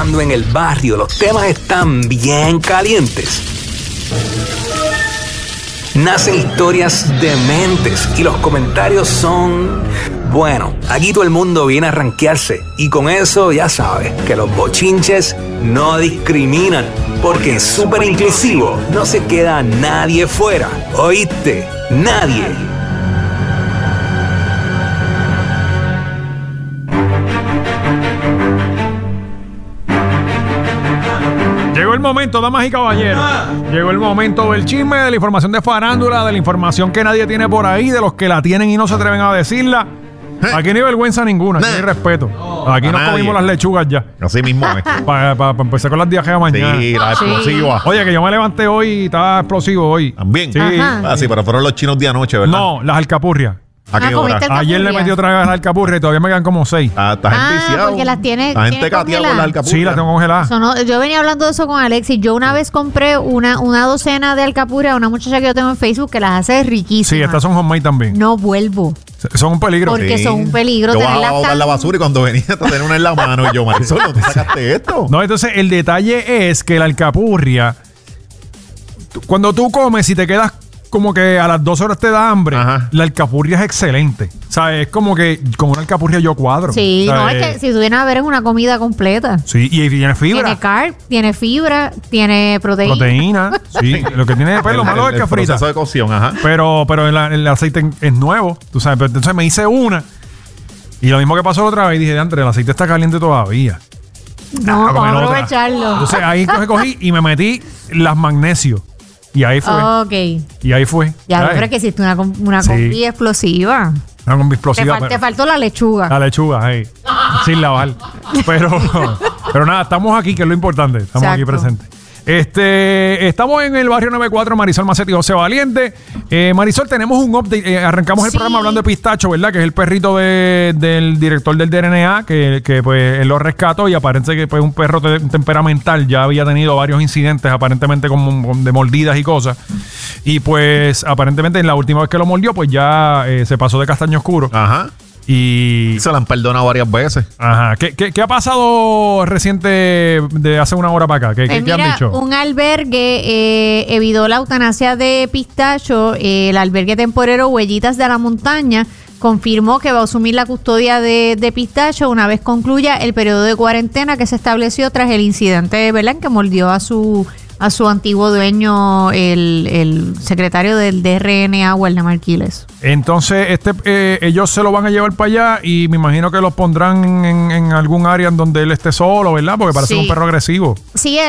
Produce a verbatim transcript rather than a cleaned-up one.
cuando en el barrio los temas están bien calientes, nacen historias dementes y los comentarios son... Bueno, aquí todo el mundo viene a rankearse y con eso ya sabes que los bochinches no discriminan, porque en Súper Inclusivo no se queda nadie fuera. ¿Oíste? Nadie. Llegó el momento, damas y caballeros. Llegó el momento del chisme, de la información de farándula, de la información que nadie tiene por ahí, de los que la tienen y no se atreven a decirla. Aquí no hay vergüenza ninguna, aquí no hay respeto. Aquí nos comimos las lechugas ya. Así mismo es. Para pa, pa empezar con las diajeas mañana. Sí, las sí. explosivas. Oye, que yo me levanté hoy y estaba explosivo hoy. También. Sí. Ah, sí, pero fueron los chinos de anoche, ¿verdad? No, las alcapurrias. ¿A qué Ah, hora? Ayer le metí otra vez a las alcapurrias y todavía me quedan como seis. Ah, estás Ah, enviciado. porque las tiene- La gente tiene cateada con congeladas. las alcapurrias. Sí, las tengo congeladas. Eso no- yo venía hablando de eso con Alexis. Yo una vez compré una, una docena de alcapurrias a una muchacha que yo tengo en Facebook que las hace riquísimas. Sí, estas son homemade también. No vuelvo. Son un peligro. Porque Sí. son un peligro Yo bajaba tenerlas a botar tan- la basura y cuando venía a tener una en la mano y yo, Marisol, ¿no te sacaste esto? No, entonces el detalle es que la alcapurria, tú- cuando tú comes y te quedas como que a las dos horas te da hambre, Ajá. la alcapurria es excelente. O sea, es como que con una alcapurria yo cuadro. Sí, O sea, no, es eh, que si tú vienes a ver es una comida completa. Sí, y tiene fibra. Tiene carb, tiene fibra, tiene proteína. Proteína. Sí, lo que tiene, pues, lo El- malo el- es que el frita. proceso de cocción, ajá. Pero, pero el, el aceite es nuevo, tú sabes. Pero entonces me hice una. Y lo mismo que pasó la otra vez, dije, André, el aceite está caliente todavía. No, Ah, vamos a comer otra. aprovecharlo. Entonces ahí cogí, cogí y me metí las magnesio. Y ahí fue. Ok. Y ahí fue. Ya, ¿sabes? pero es que hiciste una, com- una Sí. combi explosiva. Una combi Te, explosiva. fal- te pero- faltó la lechuga. La lechuga, hey. Sin lavar. Pero, pero nada, estamos aquí, que es lo importante. Estamos aquí Exacto. presentes. Este, estamos en el barrio noventa y cuatro, Marisol Macetti y José Valiente. Eh, Marisol, tenemos un update. Eh, arrancamos el Sí. programa hablando de Pistacho, ¿verdad? Que es el perrito de- del director del D R N A, que, que pues él lo rescató y aparente que pues un perro te- temperamental ya había tenido varios incidentes, aparentemente como con- de mordidas y cosas. Y pues aparentemente en la última vez que lo mordió, pues ya eh, se pasó de castaño oscuro. Ajá. Y Se la han perdonado varias veces. Ajá. ¿Qué, qué, qué ha pasado reciente de hace una hora para acá? ¿Qué, Pues qué- qué han mira, dicho? un albergue eh, evitó la eutanasia de Pistacho. Eh, el albergue temporero Huellitas de la Montaña confirmó que va a asumir la custodia de, de Pistacho una vez concluya el periodo de cuarentena que se estableció tras el incidente, ¿verdad?, en que mordió a su a su antiguo dueño, el, el secretario del D R N A, Waldemar Quiles. Entonces, este, eh, ellos se lo van a llevar para allá y me imagino que los pondrán en, en algún área en donde él esté solo, ¿verdad? Porque parece Sí. un perro agresivo. Sí,